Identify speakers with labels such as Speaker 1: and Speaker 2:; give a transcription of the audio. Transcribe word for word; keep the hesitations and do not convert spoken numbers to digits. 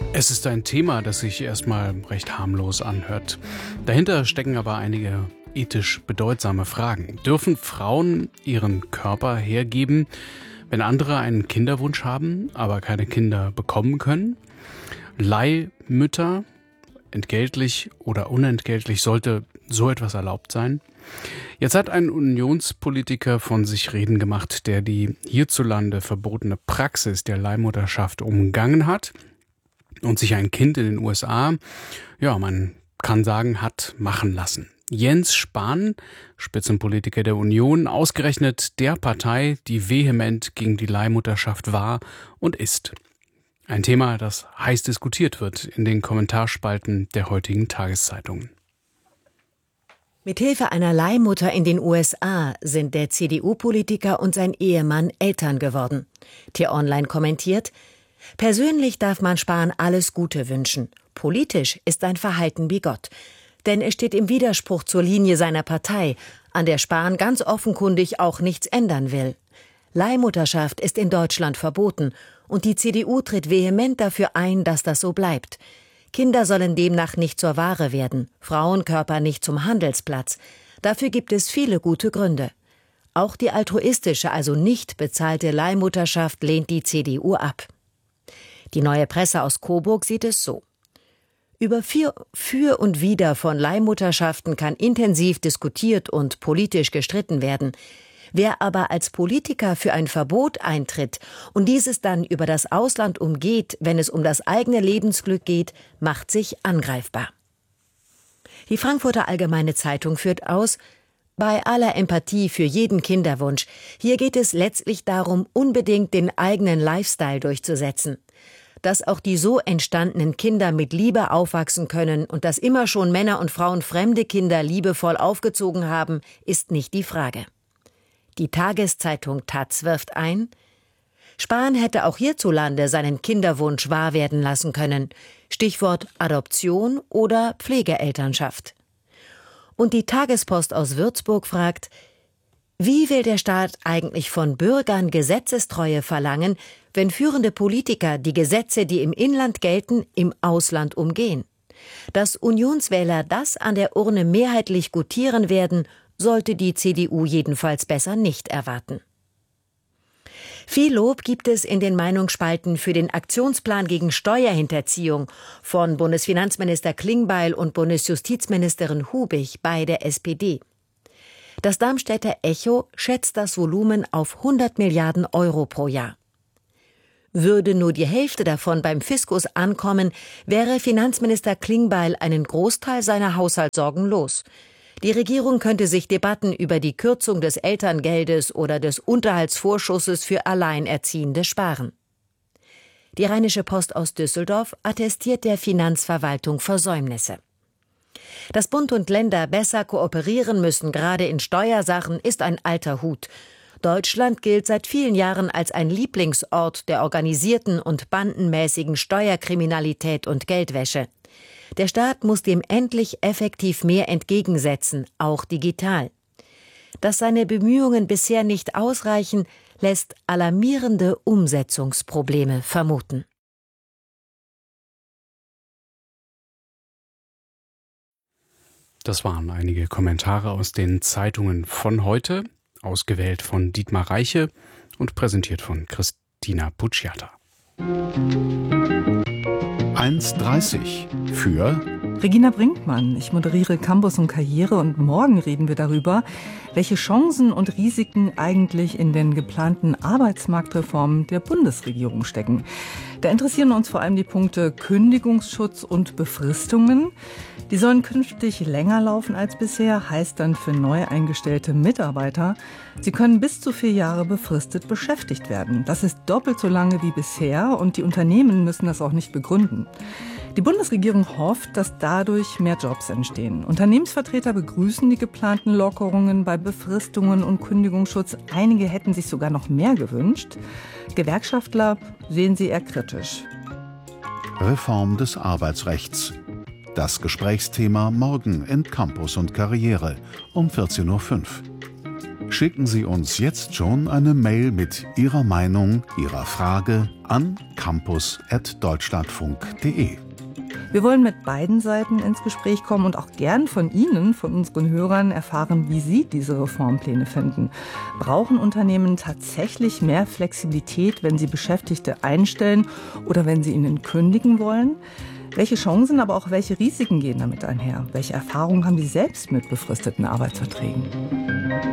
Speaker 1: Es ist ein Thema, das sich erstmal recht harmlos anhört. Dahinter stecken aber einige ethisch bedeutsame Fragen. Dürfen Frauen ihren Körper hergeben, wenn andere einen Kinderwunsch haben, aber keine Kinder bekommen können? Leihmütter, entgeltlich oder unentgeltlich, sollte so etwas erlaubt sein? Jetzt hat ein Unionspolitiker von sich reden gemacht, der die hierzulande verbotene Praxis der Leihmutterschaft umgangen hat und sich ein Kind in den U S A, ja, man kann sagen, hat machen lassen. Jens Spahn, Spitzenpolitiker der Union, ausgerechnet der Partei, die vehement gegen die Leihmutterschaft war und ist. Ein Thema, das heiß diskutiert wird in den Kommentarspalten der heutigen Tageszeitungen.
Speaker 2: Mithilfe einer Leihmutter in den U S A sind der C D U-Politiker und sein Ehemann Eltern geworden. T-Online kommentiert: Persönlich darf man Spahn alles Gute wünschen. Politisch ist sein Verhalten bigott. Denn es steht im Widerspruch zur Linie seiner Partei, an der Spahn ganz offenkundig auch nichts ändern will. Leihmutterschaft ist in Deutschland verboten und die C D U tritt vehement dafür ein, dass das so bleibt. Kinder sollen demnach nicht zur Ware werden, Frauenkörper nicht zum Handelsplatz. Dafür gibt es viele gute Gründe. Auch die altruistische, also nicht bezahlte Leihmutterschaft lehnt die C D U ab. Die Neue Presse aus Coburg sieht es so: Über für, für und Wider von Leihmutterschaften kann intensiv diskutiert und politisch gestritten werden. Wer aber als Politiker für ein Verbot eintritt und dieses dann über das Ausland umgeht, wenn es um das eigene Lebensglück geht, macht sich angreifbar. Die Frankfurter Allgemeine Zeitung führt aus: Bei aller Empathie für jeden Kinderwunsch, hier geht es letztlich darum, unbedingt den eigenen Lifestyle durchzusetzen. Dass auch die so entstandenen Kinder mit Liebe aufwachsen können und dass immer schon Männer und Frauen fremde Kinder liebevoll aufgezogen haben, ist nicht die Frage. Die Tageszeitung Taz wirft ein: Spahn hätte auch hierzulande seinen Kinderwunsch wahr werden lassen können. Stichwort Adoption oder Pflegeelternschaft. Und die Tagespost aus Würzburg fragt: Wie will der Staat eigentlich von Bürgern Gesetzestreue verlangen, wenn führende Politiker die Gesetze, die im Inland gelten, im Ausland umgehen? Dass Unionswähler das an der Urne mehrheitlich gutieren werden, sollte die C D U jedenfalls besser nicht erwarten. Viel Lob gibt es in den Meinungsspalten für den Aktionsplan gegen Steuerhinterziehung von Bundesfinanzminister Klingbeil und Bundesjustizministerin Hubig, beide S P D. Das Darmstädter Echo schätzt das Volumen auf hundert Milliarden Euro pro Jahr. Würde nur die Hälfte davon beim Fiskus ankommen, wäre Finanzminister Klingbeil einen Großteil seiner Haushaltssorgen los. Die Regierung könnte sich Debatten über die Kürzung des Elterngeldes oder des Unterhaltsvorschusses für Alleinerziehende sparen. Die Rheinische Post aus Düsseldorf attestiert der Finanzverwaltung Versäumnisse. Dass Bund und Länder besser kooperieren müssen, gerade in Steuersachen, ist ein alter Hut. Deutschland gilt seit vielen Jahren als ein Lieblingsort der organisierten und bandenmäßigen Steuerkriminalität und Geldwäsche. Der Staat muss dem endlich effektiv mehr entgegensetzen, auch digital. Dass seine Bemühungen bisher nicht ausreichen, lässt alarmierende Umsetzungsprobleme vermuten.
Speaker 1: Das waren einige Kommentare aus den Zeitungen von heute, ausgewählt von Dietmar Reiche und präsentiert von Christina Pucciata.
Speaker 3: eins dreißig für
Speaker 4: Regina Brinkmann. Ich moderiere Campus und Karriere und morgen reden wir darüber, welche Chancen und Risiken eigentlich in den geplanten Arbeitsmarktreformen der Bundesregierung stecken. Da interessieren uns vor allem die Punkte Kündigungsschutz und Befristungen. Die sollen künftig länger laufen als bisher, heißt dann für neu eingestellte Mitarbeiter, sie können bis zu vier Jahre befristet beschäftigt werden. Das ist doppelt so lange wie bisher und die Unternehmen müssen das auch nicht begründen. Die Bundesregierung hofft, dass dadurch mehr Jobs entstehen. Unternehmensvertreter begrüßen die geplanten Lockerungen bei Befristungen und Kündigungsschutz. Einige hätten sich sogar noch mehr gewünscht. Gewerkschaftler sehen sie eher kritisch.
Speaker 3: Reform des Arbeitsrechts. Das Gesprächsthema morgen in Campus und Karriere um vierzehn Uhr fünf. Schicken Sie uns jetzt schon eine Mail mit Ihrer Meinung, Ihrer Frage an campus at deutschlandfunk punkt de.
Speaker 4: Wir wollen mit beiden Seiten ins Gespräch kommen und auch gern von Ihnen, von unseren Hörern, erfahren, wie Sie diese Reformpläne finden. Brauchen Unternehmen tatsächlich mehr Flexibilität, wenn sie Beschäftigte einstellen oder wenn sie ihnen kündigen wollen? Welche Chancen, aber auch welche Risiken gehen damit einher? Welche Erfahrungen haben Sie selbst mit befristeten Arbeitsverträgen?